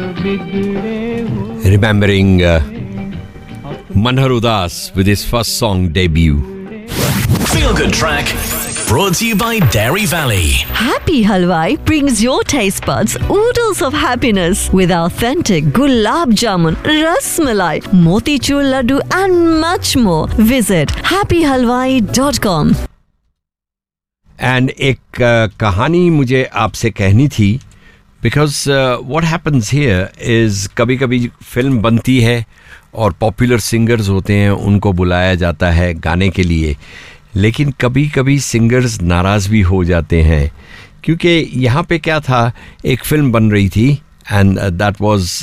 Remembering Manhar Udas with his first song debut. Feel Good Track brought to you by Dairy Valley. Happy Halwai brings your taste buds oodles of happiness with authentic gulab jamun, ras malai, motichur laddu and much more. Visit happyhalwai.com. And एक कहानी मुझे आपसे कहनी थी. Because what happens here is कभी-कभी film बनती है और पॉपुलर सिंगर्स होते हैं, उनको बुलाया जाता है गाने के लिए, लेकिन कभी-कभी सिंगर्स नाराज़ भी हो जाते हैं, क्योंकि यहाँ पे क्या था, एक फिल्म बन रही थी and that was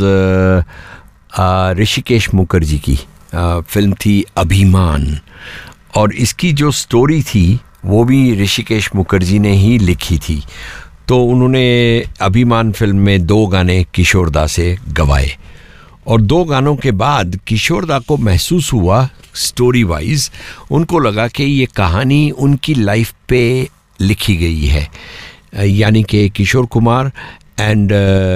Rishikesh Mukherjee की फिल्म थी अभिमान, और इसकी जो स्टोरी थी वो भी ऋषिकेश मुखर्जी ने ही लिखी थी. तो उन्होंने अभिमान फिल्म में 2 गाने किशोर दा से गवाए, और 2 गानों के बाद किशोर दा को महसूस हुआ स्टोरी वाइज, उनको लगा कि ये कहानी उनकी लाइफ पे लिखी गई है, यानी कि Kishore Kumar and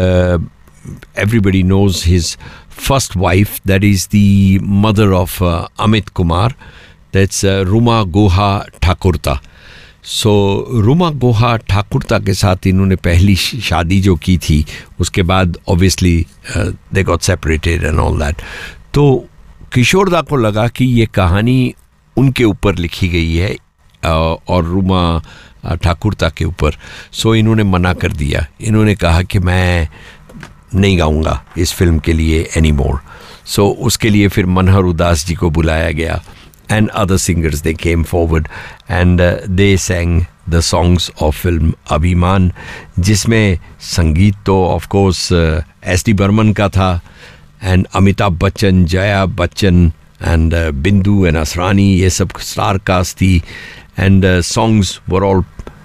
everybody knows his first wife, that is the mother of Amit Kumar, that's Ruma गुहा ठाकुरता. सो रुमा गुहा ठाकुरता के साथ इन्होंने पहली शादी जो की थी, उसके बाद obviously they got separated and all that. तो किशोर दा को लगा कि ये कहानी उनके ऊपर लिखी गई है और रुमा ठाकुरता के ऊपर. सो इन्होंने मना कर दिया, इन्होंने कहा कि मैं नहीं गाऊंगा इस फिल्म के लिए एनी मोर. सो उसके लिए फिर मनहर उदास जी को बुलाया गया, and other singers, they came forward and they sang the songs of film Abhiman, जिसमें संगीत तो of course S.D. Burman का था, and Amitabh Bachchan, Jaya Bachchan and Bindu and Asrani, ये सब star cast थी, and songs were all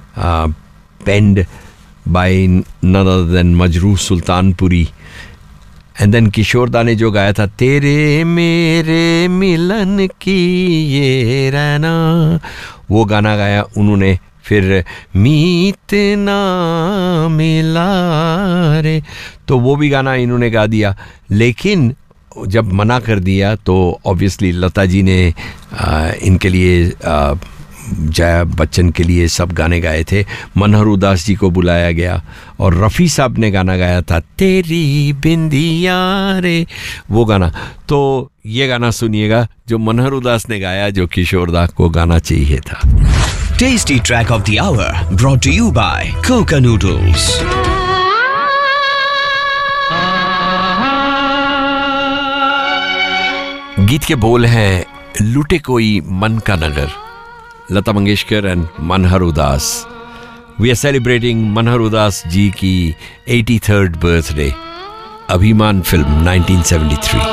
penned by none other than Majrooh Sultanpuri. And then किशोर दा ने जो गाया था, तेरे मेरे मिलन की ये रहना, वो गाना गाया उन्होंने. फिर मीत ना मिला रे, तो वो भी गाना इन्होंने गा दिया. लेकिन जब मना कर दिया तो ऑब्वियसली लता जी ने इनके लिए जया बच्चन के लिए सब गाने गाए थे. मनहर उदास जी को बुलाया गया और रफ़ी साहब ने गाना गाया था, तेरी बिंदिया रे, वो गाना. तो ये गाना सुनिएगा जो मनहर उदास ने गाया, जो किशोर दा को गाना चाहिए था. Tasty Track of the Hour brought to you by Coca Noodles. गीत के बोल हैं, लूटे कोई मन का नगर, Lata Mangeshkar and Manhar Udas. We are celebrating Manhar Udas ji ki 83rd birthday. Abhiman film 1973.